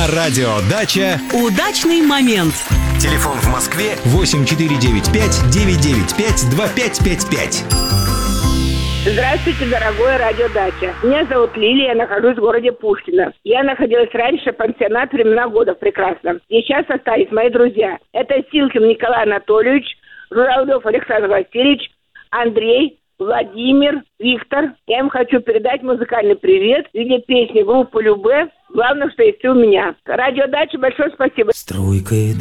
радио «Дача». Удачный момент. Телефон в Москве 8495-995-2555. Здравствуйте, дорогое радио «Дача». Меня зовут Лилия, я нахожусь в городе Пушкино. Я находилась раньше в пансионат «Времена года» в прекрасном. И сейчас остались мои друзья. Это Силкин Николай Анатольевич, Журавлев Александр Васильевич, Андрей, Владимир, Виктор. Я им хочу передать музыкальный привет в виде песни группы «Любэ». Главное, что есть у меня. Радио «Дача», большое спасибо. Струйкой